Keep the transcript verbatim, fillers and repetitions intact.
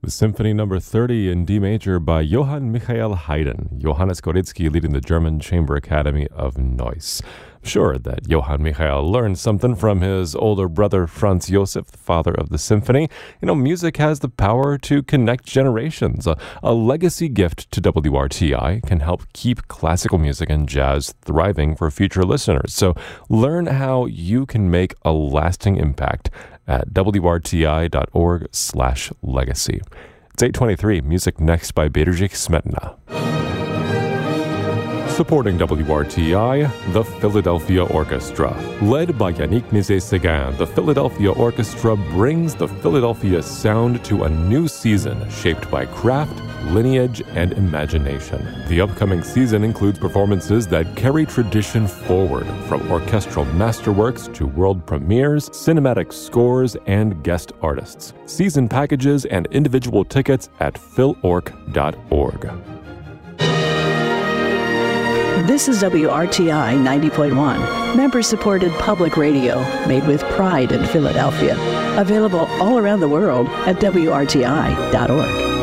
the Symphony Number thirty in D major by Johann Michael Haydn, Johannes Goretzky leading the German Chamber Academy of Neuss. I'm sure that Johann Michael learned something from his older brother Franz Josef, the father of the symphony. You know, music has the power to connect generations. A, a legacy gift to W R T I can help keep classical music and jazz thriving for future listeners. So learn how you can make a lasting impact at W R T I dot org slash legacy. It's eight twenty-three. Music next by Bedřich Smetana. Supporting W R T I, the Philadelphia Orchestra. Led by Yannick Nézet-Séguin, the Philadelphia Orchestra brings the Philadelphia sound to a new season shaped by craft, lineage, and imagination. The upcoming season includes performances that carry tradition forward, from orchestral masterworks to world premieres, cinematic scores, and guest artists. Season packages and individual tickets at phil orc dot org. This is W R T I ninety point one, member-supported public radio made with pride in Philadelphia. Available all around the world at W R T I dot org.